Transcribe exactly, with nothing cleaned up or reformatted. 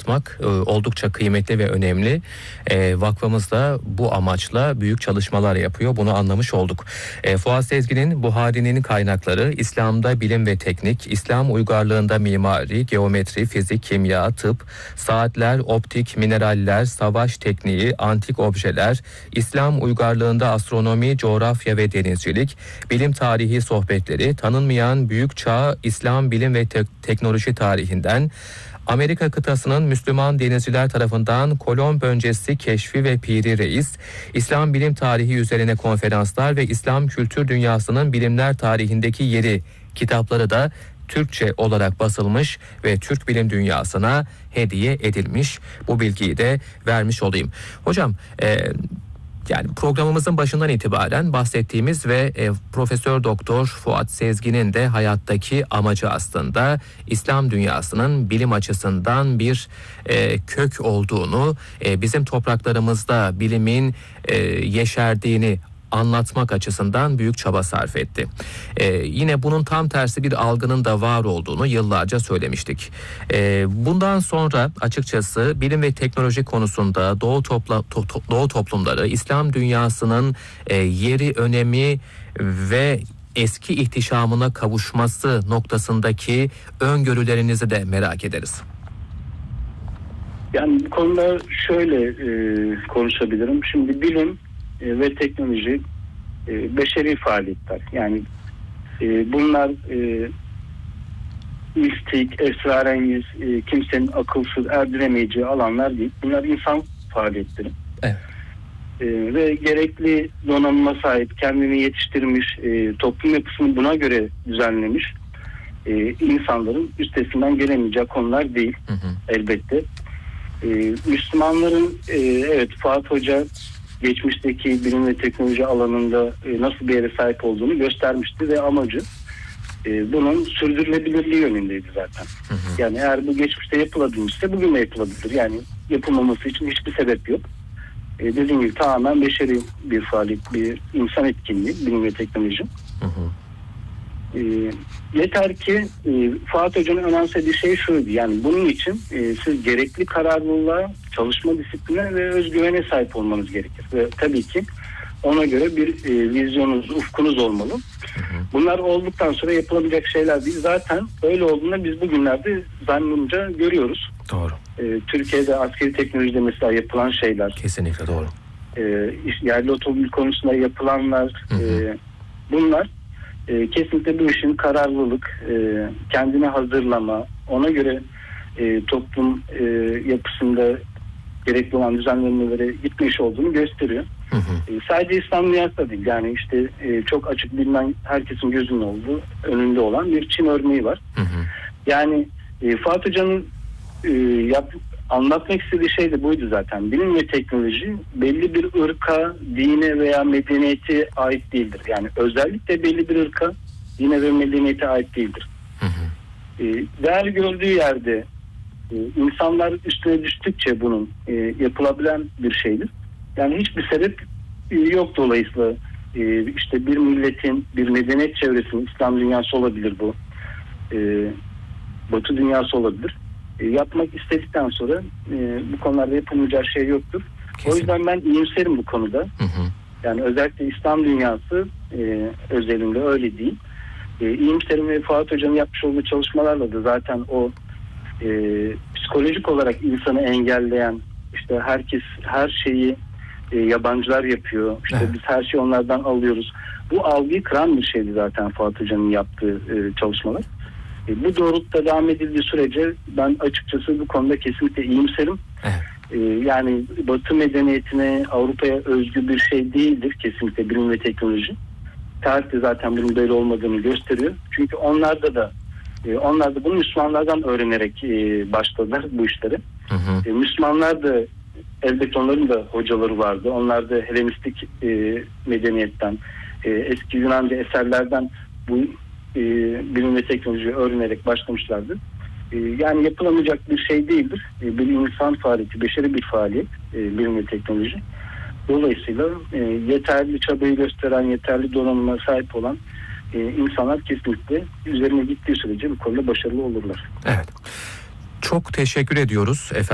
anlatmak e, oldukça kıymetli ve önemli. E, vakfımız da bu amaçla büyük çalışmalar yapıyor. Bunu anlamış olduk. E, Fuat Sezgin'in Buhari'nin kaynakları, İslam'da bilim ve teknik, İslam uygarlığında mimari, geometri, fizik, kimya, tıp, saatler, optik, mineraller, savaş tekniği, antik objeler, İslam uygarlığında astronomi, coğrafya ve denizcilik, bilim tarihi sohbetleri, tanınmayan büyük çağ İslam bilim ve te- teknoloji tarihinden, Amerika kıtasının Müslüman denizciler tarafından Kolomb öncesi keşfi ve Piri Reis, İslam bilim tarihi üzerine konferanslar ve İslam kültür dünyasının bilimler tarihindeki yeri kitapları da Türkçe olarak basılmış ve Türk bilim dünyasına hediye edilmiş. Bu bilgiyi de vermiş olayım. Hocam, e, yani programımızın başından itibaren bahsettiğimiz ve e, Profesör Doktor Fuat Sezgin'in de hayattaki amacı aslında İslam dünyasının bilim açısından bir e, kök olduğunu, e, bizim topraklarımızda bilimin e, yeşerdiğini anlatmak açısından büyük çaba sarf etti. Ee, yine bunun tam tersi bir algının da var olduğunu yıllarca söylemiştik. Ee, bundan sonra açıkçası bilim ve teknoloji konusunda Doğu, topla, to, to, Doğu toplumları, İslam dünyasının e, yeri, önemi ve eski ihtişamına kavuşması noktasındaki öngörülerinizi de merak ederiz. Yani bu konuda şöyle e, konuşabilirim. Şimdi bilim ve teknoloji e, beşeri faaliyetler. Yani e, bunlar e, mistik, esrarengiz, e, kimsenin akılsız erdiremeyeceği alanlar değil. Bunlar insan faaliyetleri. Evet. E, ve gerekli donanıma sahip, kendini yetiştirmiş, e, toplum yapısını buna göre düzenlemiş e, insanların üstesinden gelemeyeceği konular değil. Hı hı. Elbette. E, Müslümanların e, evet Fuat Hoca geçmişteki bilim ve teknoloji alanında e, nasıl bir yere sahip olduğunu göstermişti ve amacı e, bunun sürdürülebilirliği yönündeydi zaten. Hı hı. Yani eğer bu geçmişte yapılabilmişse bugün de yapılabilir. Yani yapılmaması için hiçbir sebep yok. E, dediğim gibi tamamen beşeri bir faaliyet, bir insan etkinliği, bilim ve teknoloji. Hı hı. E, yeter ki e, Fuat Hoca'nın önemsediği şey şuydu. Yani bunun için e, siz gerekli kararlılığa, çalışma disipline ve özgüvene sahip olmanız gerekir. Ve tabii ki ona göre bir e, vizyonunuz, ufkunuz olmalı. Hı hı. Bunlar olduktan sonra yapılabilecek şeyler değil. Zaten öyle olduğunda biz bugünlerde zannımca görüyoruz. Doğru. E, Türkiye'de askeri teknolojide mesela yapılan şeyler. Kesinlikle doğru. E, yerli otomobil konusunda yapılanlar, hı hı. E, bunlar E, kesinlikle bu işin kararlılık, e, kendine hazırlama, ona göre e, toplum e, yapısında gerekli olan düzenlemelere gitme işi olduğunu gösteriyor. Hı hı. E, sadece İslam dünyası değil, yani işte e, çok açık bilinen, herkesin gözünün olduğu, önünde olan bir Çin örneği var. Hı hı. Yani e, Fuat Hoca'nın e, yap, anlatmak istediği şey de buydu zaten. Bilim ve teknoloji belli bir ırka, dine veya medeniyete ait değildir. Yani özellikle belli bir ırka, dine ve medeniyete ait değildir. Hı hı. E, değer gördüğü yerde e, insanlar üstüne düştükçe bunun e, yapılabilen bir şeydir. Yani hiçbir sebep e, yok dolayısıyla e, işte bir milletin, bir medeniyet çevresinin, İslam dünyası olabilir bu, e, Batı dünyası olabilir. E, yapmak istedikten sonra e, bu konularda yapılmayacağı şey yoktur. Kesin. O yüzden ben iyimserim bu konuda. Hı hı. Yani özellikle İslam dünyası e, özelinde öyle değil. E, iyimserim ve Fuat Hoca'nın yapmış olduğu çalışmalarla da zaten o e, psikolojik olarak insanı engelleyen, işte herkes her şeyi e, yabancılar yapıyor. İşte evet. Biz her şeyi onlardan alıyoruz. Bu algıyı kıran bir şeydi zaten Fuat Hoca'nın yaptığı e, çalışmalar. Bu doğrultuda devam edildiği sürece ben açıkçası bu konuda kesinlikle iyimserim. Evet. Ee, yani Batı medeniyetine, Avrupa'ya özgü bir şey değildir kesinlikle bilim ve teknoloji. Tarihte zaten bunun böyle olmadığını gösteriyor. Çünkü onlarda da e, onlar da bunu Müslümanlardan öğrenerek e, başladılar bu işleri. Hı hı. E, Müslümanlar da elbette onların da hocaları vardı. Onlar da Helenistik e, medeniyetten, e, eski Yunanca eserlerden bu E, bilim ve teknolojiyi öğrenerek başlamışlardı. E, yani yapılamayacak bir şey değildir. E, bir insan faaliyeti, beşeri bir faaliyet, e, bilim ve teknoloji. Dolayısıyla e, yeterli çabayı gösteren, yeterli donanıma sahip olan e, insanlar kesinlikle üzerine gittiği sürece bu konuda başarılı olurlar. Evet. Çok teşekkür ediyoruz efendim.